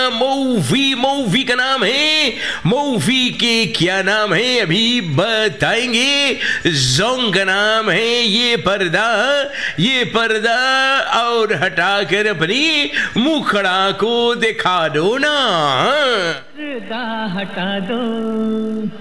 Movie का नाम है, मूवी के क्या नाम है अभी बताएंगे। जोंग का नाम है ये पर्दा और हटाकर अपनी मुखड़ा को दिखा दो ना। पर्दा हटा दो।